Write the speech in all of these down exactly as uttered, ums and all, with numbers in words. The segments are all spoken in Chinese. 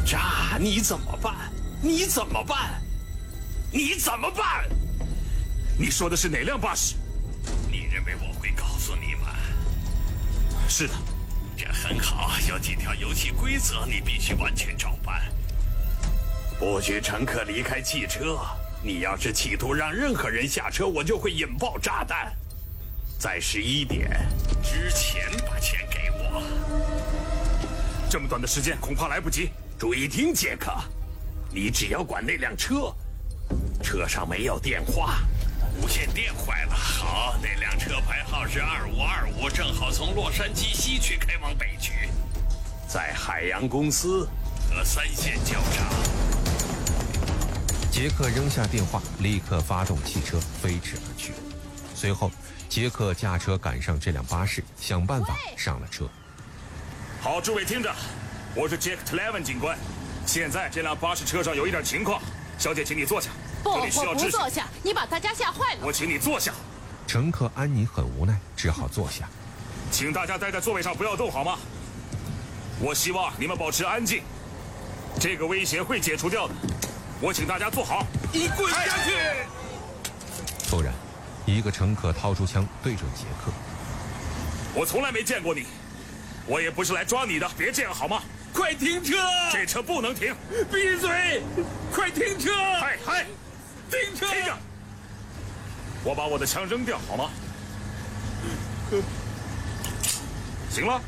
炸，你怎么办？你怎么办？你怎么办？ 你说的是哪辆巴士？ 你认为我会告诉你吗？ 是的。 这很好，有几条游戏规则你必须完全照办。不许乘客离开汽车。你要是企图让任何人下车，我就会引爆炸弹。在十一点之前把钱给我。 这么短的时间恐怕来不及。 注意听，杰克，你只要管那辆车，车上没有电话，无线电坏了。好，那辆车牌号是二五二五，正好从洛杉矶西区开往北区，在海洋公司和三线交叉。 杰克扔下电话，立刻发动汽车飞驰而去。随后，杰克驾车赶上这辆巴士，想办法上了车。 好，诸位听着，我是杰克特莱文警官。现在这辆巴士车上有一点情况，小姐，请你坐下。 不， 这里需要我不坐下，你把大家吓坏了。 我请你坐下。 乘客安妮很无奈，只好坐下。 请大家待在座位上，不要动，好吗？我希望你们保持安静，这个威胁会解除掉的。我请大家坐好。 你滚下去！ 突然，一个乘客掏出枪对准杰克。 我从来没见过你，我也不是来抓你的，别这样好吗？ 快停车！ 这车不能停！ 闭嘴！快停车！ 嗨嗨， 停车！ 停着！我把我的枪扔掉好吗？行了。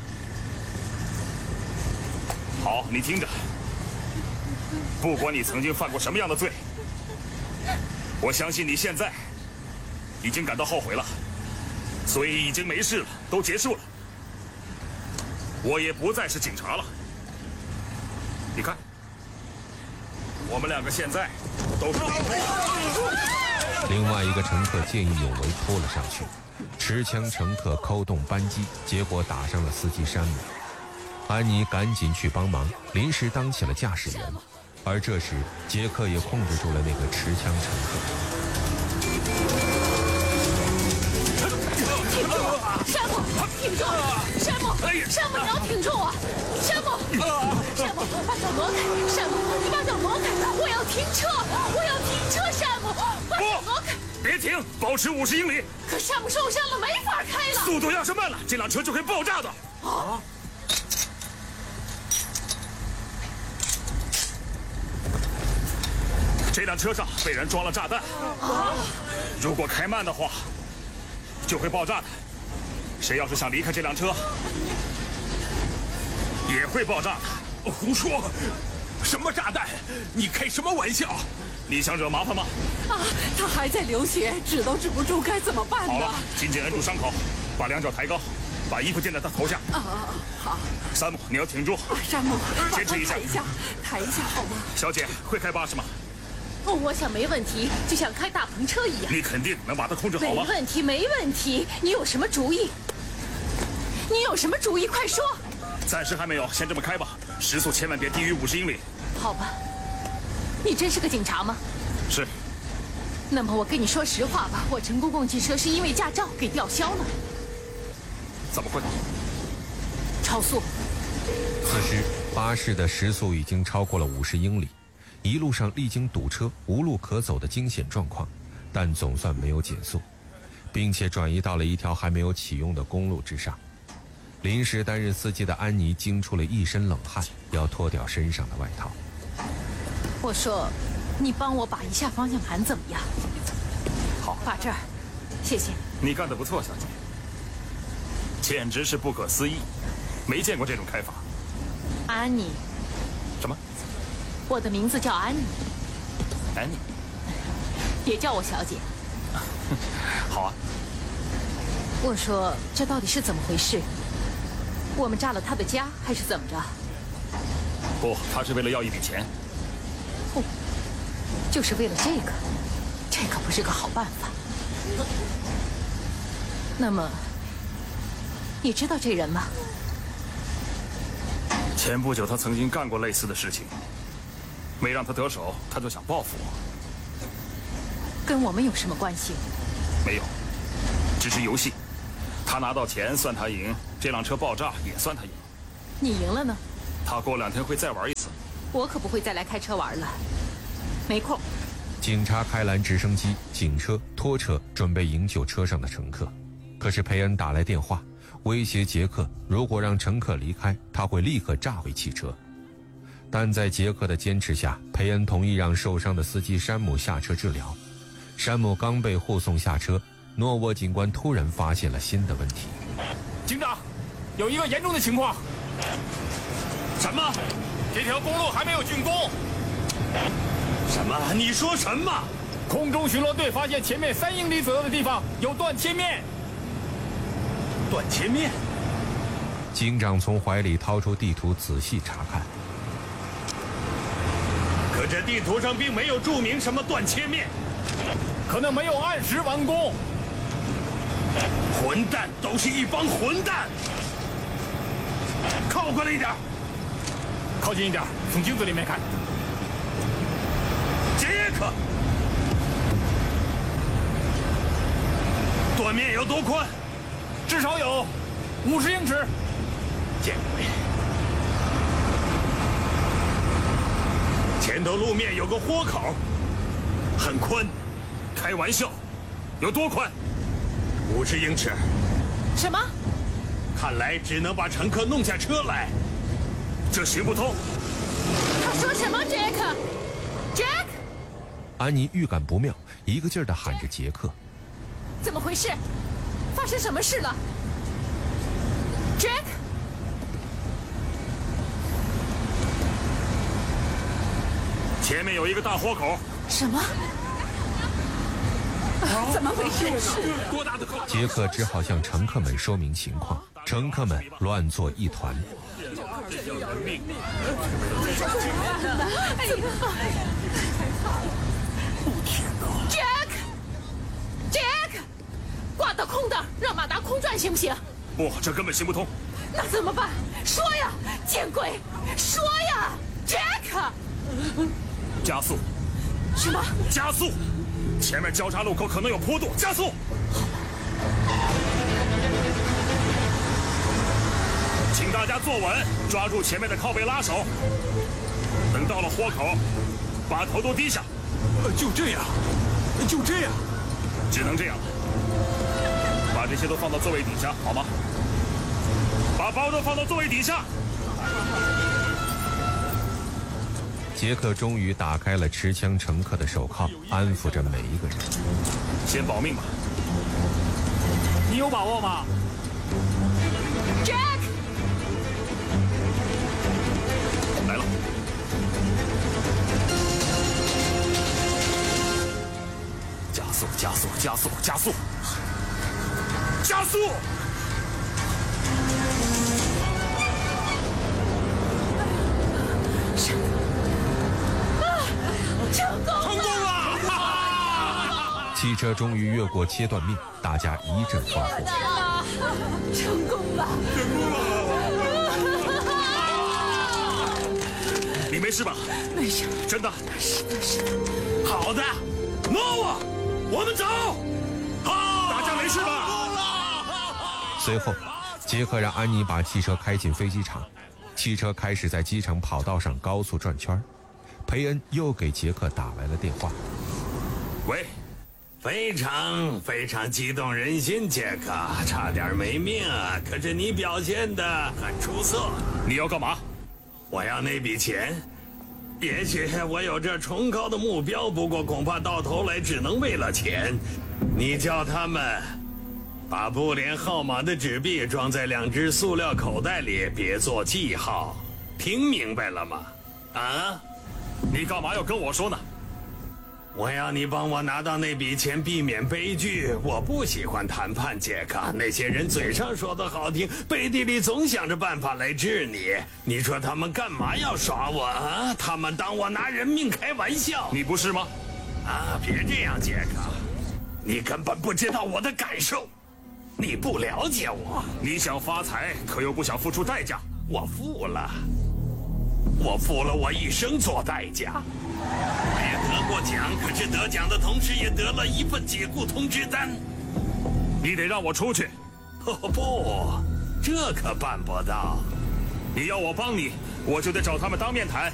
好，你听着。不管你曾经犯过什么样的罪，我相信你现在已经感到后悔了，所以已经没事了，都结束了。我也不再是警察了。你看，我们两个现在都是。 另外一个乘客见义勇为扑了上去，持枪乘客扣动扳机，结果打伤了司机山姆。安妮赶紧去帮忙，临时当起了驾驶员。而这时，杰克也控制住了那个持枪乘客。 挺住！山姆，挺住！山姆，山姆，你要挺住我！山姆，山姆，把脚挪开！山姆，你把脚挪开！我要停车！我要停车！山姆，把脚挪开！ 别停，保持五十英里。 可山姆受伤了，没法开了。 速度要是慢了，这辆车就会爆炸的。 啊！ 这辆车上被人装了炸弹，如果开慢的话，就会爆炸的。谁要是想离开这辆车，也会爆炸的。 胡说！什么炸弹？你开什么玩笑？ 你想惹麻烦吗？ 啊，他还在流血，止都止不住，该怎么办呢？ 好了，紧紧摁住伤口，把两脚抬高，把衣服垫在他头下。 啊，好。 山姆，你要挺住。 啊，山姆， 坚持一下， 抬一下，抬一下，好吗？ 小姐，会开巴士吗？ 哦，我想没问题，就像开大篷车一样。 你肯定能把它控制好吗？ 没问题，没问题。你有什么主意？你有什么主意？快说。 暂时还没有，先这么开吧，时速千万别低于五十英里。 好吧。你真是个警察吗？ 是。 那么我跟你说实话吧，我乘公共汽车是因为驾照给吊销了。 怎么会？ 超速。 此时，巴士的时速已经超过了五十英里。一路上历经堵车、无路可走的惊险状况，但总算没有减速，并且转移到了一条还没有启用的公路之上。临时担任司机的安妮惊出了一身冷汗，要脱掉身上的外套。 我说，你帮我把一下方向盘怎么样？ 好， 把这儿，谢谢。 你干得不错，小姐，简直是不可思议，没见过这种开法。 安妮。 什么？ 我的名字叫安妮。 安妮， 别叫我小姐。 好啊。 我说，这到底是怎么回事？我们炸了他的家，还是怎么着？ 不，他是为了要一笔钱。 不，就是为了这个，这可不是个好办法。那么，你知道这人吗？ 前不久他曾经干过类似的事情。没让他得手，他就想报复我。 跟我们有什么关系？ 没有，只是游戏。他拿到钱算他赢，这辆车爆炸也算他赢。 你赢了呢？ 他过两天会再玩一次。 我可不会再来开车玩了，没空。 警察开拦直升机、警车、拖车，准备营救车上的乘客。可是佩恩打来电话，威胁杰克，如果让乘客离开，他会立刻炸毁汽车。但在杰克的坚持下，佩恩同意让受伤的司机山姆下车治疗。山姆刚被护送下车，诺沃警官突然发现了新的问题。 警长，有一个严重的情况。 什么？ 这条公路还没有竣工。 什么？你说什么？ 空中巡逻队发现前面三英里左右的地方有断切面。 断切面？ 警长从怀里掏出地图，仔细查看。 可这地图上并没有注明什么断切面， 可能没有按时完工。 混蛋，都是一帮混蛋！靠过来一点， 靠近一点，从镜子里面看。 杰克，断面有多宽？ 至少有五十英尺。 见鬼！前头路面有个豁口，很宽。开玩笑，有多宽？五十英尺。 什么？ 看来只能把乘客弄下车来，这行不通。 他说什么，杰克？杰克！ 安妮预感不妙，一个劲儿地喊着杰克。 怎么回事？发生什么事了？杰克！ 前面有一个大豁口。 什么？怎么回事？ 多大的口？ 杰克只好向乘客们说明情况，乘客们乱作一团。 怎么办？杰克，杰克，挂到空档，让马达空转行不行？ 不，这根本行不通。 那怎么办？说呀，见鬼！说呀，杰克！ 加速！ 什么？ 加速！前面交叉路口可能有坡度，加速！请大家坐稳，抓住前面的靠背拉手。等到了豁口，把头都低下。 呃，就这样，就这样， 只能这样了。把这些都放到座位底下，好吗？把包都放到座位底下。 杰克终于打开了持枪乘客的手铐，安抚着每一个人。 先保命吧。 你有把握吗？ Jack， 来了。加速，加速，加速，加速，加速！ 成功了！ 成功了！ 汽车终于越过切断面，大家一阵欢呼。 成功了！ 成功了！你没事吧？ 没事。 真的？ 是的，是的。 好的，诺瓦，我们走。好，大家没事吧？ 随后，杰克让安妮把汽车开进飞机场，汽车开始在机场跑道上高速转圈。培恩又给杰克打来了电话。 喂，非常非常激动人心，杰克，差点没命啊！可是你表现得很出色。 你要干嘛？ 我要那笔钱。也许我有这崇高的目标，不过恐怕到头来只能为了钱。你叫他们把布连号码的纸币装在两只塑料口袋里，别做记号。听明白了吗？啊？ 你干嘛要跟我说呢？ 我要你帮我拿到那笔钱，避免悲剧。我不喜欢谈判，杰克。那些人嘴上说的好听，背地里总想着办法来治你。你说他们干嘛要耍我啊？他们当我拿人命开玩笑。 你不是吗？ 啊，别这样，杰克，你根本不知道我的感受，你不了解我。 你想发财，可又不想付出代价。 我付了。我付了我一生做代价，我也得过奖，可是得奖的同时也得了一份解雇通知单。 你得让我出去。 哦不，这可办不到。 你要我帮你，我就得找他们当面谈。